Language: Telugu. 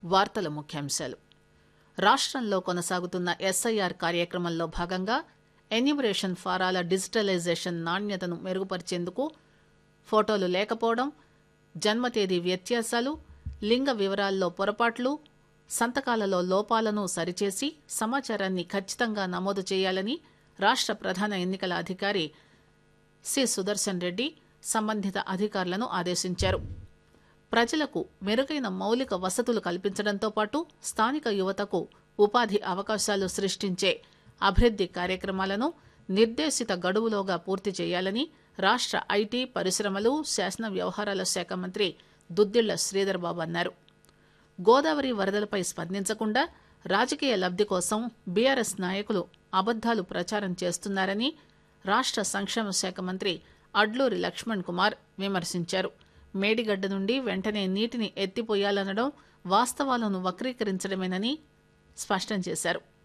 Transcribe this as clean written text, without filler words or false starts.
వార్తల ముఖ్యాంశాలు. రాష్ట్రంలో కొనసాగుతున్న ఎస్ఐఆర్ కార్యక్రమంలో భాగంగా ఎన్యూమరేషన్ ఫారాల డిజిటలైజేషన్ నాణ్యతను మెరుగుపరిచేందుకు ఫోటోలు లేకపోవడం, జన్మ తేదీ వ్యత్యాసాలు, లింగ వివరాల్లో పొరపాట్లు, సంతకాలలో లోపాలను సరిచేసి సమాచారాన్ని ఖచ్చితంగా నమోదు చేయాలని రాష్ట్ర ప్రధాన ఎన్నికల అధికారి సి. సుదర్శన్ రెడ్డి సంబంధిత అధికారులను ఆదేశించారు. ప్రజలకు మెరుగైన మౌలిక వసతులు కల్పించడంతో పాటు స్థానిక యువతకు ఉపాధి అవకాశాలు సృష్టించే అభివృద్ది కార్యక్రమాలను నిర్దేశిత గడువులోగా పూర్తి చేయాలని రాష్ట్ర ఐటీ, పరిశ్రమలు, శాసన వ్యవహారాల శాఖ మంత్రి దుద్దిళ్ల శ్రీధర్ బాబు అన్నారు. గోదావరి వరదలపై స్పందించకుండా రాజకీయ లబ్ది కోసం బీఆర్ఎస్ నాయకులు అబద్దాలు ప్రచారం చేస్తున్నారని రాష్ట్ర సంక్షేమ శాఖ మంత్రి అడ్లూరి లక్ష్మణ్ కుమార్ విమర్శించారు. మేడిగడ్డ నుండి వెంటనే నీటిని ఎత్తిపోయాలనడం వాస్తవాలను వక్రీకరించడమేనని స్పష్టం చేశారు.